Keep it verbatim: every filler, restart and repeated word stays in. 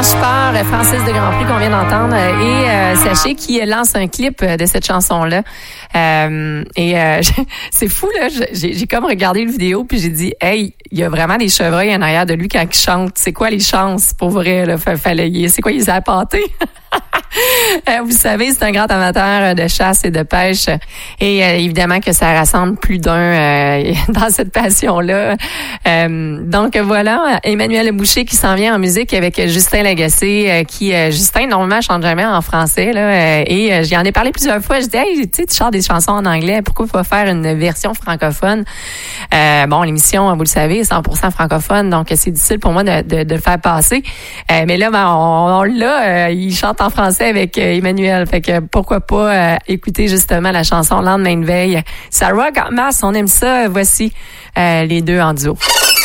Super, Francis de Grandpré qu'on vient d'entendre. Et euh, sachez qu'il lance un clip de cette chanson-là. Euh, et euh, c'est fou, là. J'ai, j'ai comme regardé le vidéo puis j'ai dit, hey, il y a vraiment des chevreuils en arrière de lui quand il chante. C'est quoi les chances pour vrai, là? Fallait, c'est quoi, il s'est appâté? Vous savez, c'est un grand amateur de chasse et de pêche. Et euh, évidemment que ça rassemble plus d'un euh, dans cette passion-là. Euh, donc voilà, Emmanuel Boucher qui s'en vient en musique avec Justin Lagacé, euh, qui, euh, Justin, normalement, chante jamais en français. Là, euh, et euh, j'y en ai parlé plusieurs fois. Je dis, hey, tu sais, tu chantes des chansons en anglais, pourquoi pas faire une version francophone? Euh, bon, l'émission, vous le savez, est cent pour cent francophone, donc c'est difficile pour moi de, de, de le faire passer. Euh, mais là, ben, on, on l'a, euh, il chante en français avec euh, Emmanuel. Fait que pourquoi pas euh, écouter justement la chanson Lendemain de veille. Ça rock en masse, on aime ça. Voici euh, les deux en duo.